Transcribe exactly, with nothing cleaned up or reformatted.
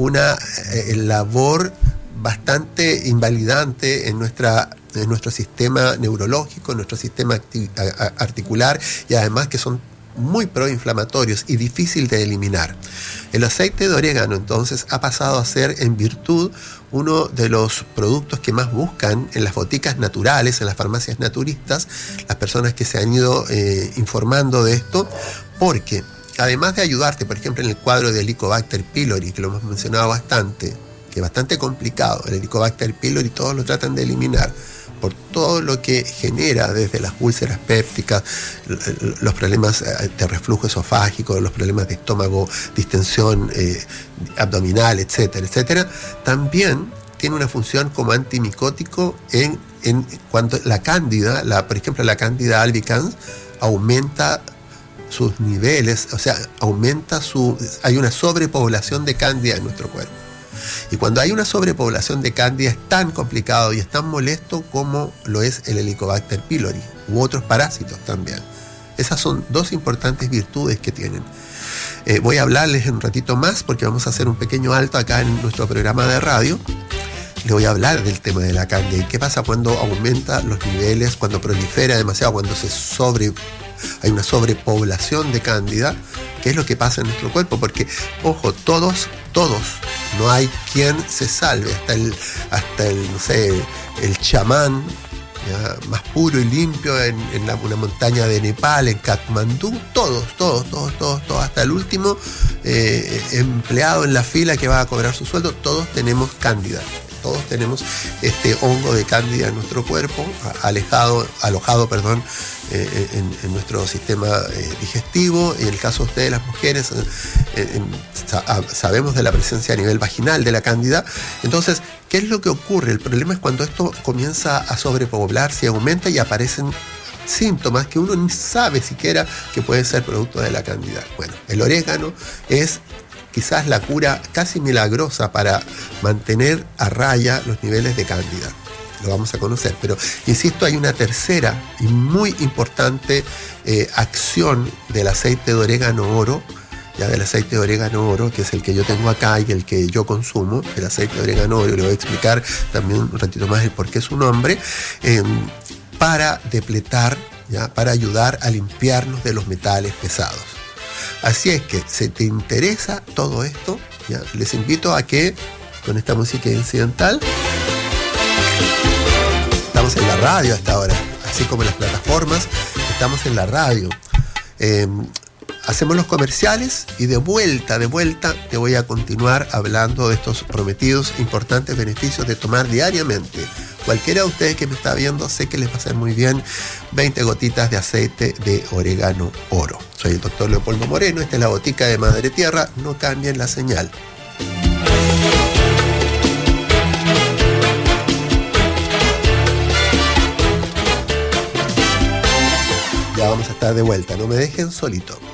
una eh, labor bastante invalidante en nuestra en nuestro sistema neurológico, en nuestro sistema acti- a- articular, y además que son muy proinflamatorios y difícil de eliminar. El aceite de orégano entonces ha pasado a ser, en virtud, uno de los productos que más buscan en las boticas naturales, en las farmacias naturistas, las personas que se han ido eh, informando de esto, porque además de ayudarte, por ejemplo, en el cuadro de Helicobacter pylori, que lo hemos mencionado bastante, que es bastante complicado, el Helicobacter pylori todos lo tratan de eliminar, por todo lo que genera desde las úlceras pépticas, los problemas de reflujo esofágico, los problemas de estómago, distensión eh, abdominal, etcétera, etcétera. También tiene una función como antimicótico en, en cuanto la cándida, la, por ejemplo, la cándida albicans aumenta sus niveles, o sea, aumenta su... hay una sobrepoblación de cándida en nuestro cuerpo. Y cuando hay una sobrepoblación de cándida es tan complicado y es tan molesto como lo es el Helicobacter pylori u otros parásitos también. Esas son dos importantes virtudes que tienen. Eh, voy a hablarles un ratito más porque vamos a hacer un pequeño alto acá en nuestro programa de radio. Le voy a hablar del tema de la cándida y qué pasa cuando aumenta los niveles, cuando prolifera demasiado, cuando se sobre, hay una sobrepoblación de cándida. ¿Qué es lo que pasa en nuestro cuerpo? Porque, ojo, todos, todos, no hay quien se salve, hasta el, hasta el no sé, el chamán, ¿ya?, más puro y limpio en, en la, una montaña de Nepal, en Katmandú, todos, todos, todos, todos, todos, hasta el último eh, empleado en la fila que va a cobrar su sueldo, todos tenemos cándida. Todos tenemos este hongo de cándida en nuestro cuerpo, alejado, alojado, perdón, eh, en, en nuestro sistema eh, digestivo. En el caso de ustedes, las mujeres, eh, eh, sabemos de la presencia a nivel vaginal de la cándida. Entonces, ¿qué es lo que ocurre? El problema es cuando esto comienza a sobrepoblarse y aumenta y aparecen síntomas que uno ni sabe siquiera que pueden ser producto de la cándida. Bueno, el orégano es quizás la cura casi milagrosa para mantener a raya los niveles de cándida. Lo vamos a conocer, pero insisto, hay una tercera y muy importante eh, acción del aceite de orégano oro, ya del aceite de orégano oro, que es el que yo tengo acá y el que yo consumo, el aceite de orégano oro, y le voy a explicar también un ratito más el por qué su nombre, eh, para depletar, ya, para ayudar a limpiarnos de los metales pesados. Así es que, si te interesa todo esto, ¿ya?, les invito a que, con esta música incidental, estamos en la radio hasta ahora, así como en las plataformas, estamos en la radio. Eh, hacemos los comerciales y de vuelta, de vuelta, te voy a continuar hablando de estos prometidos importantes beneficios de tomar diariamente. Cualquiera de ustedes que me está viendo, sé que les va a hacer muy bien veinte gotitas de aceite de orégano oro. Soy el doctor Leopoldo Moreno, esta es la botica de Madre Tierra, no cambien la señal. Ya vamos a estar de vuelta, no me dejen solito.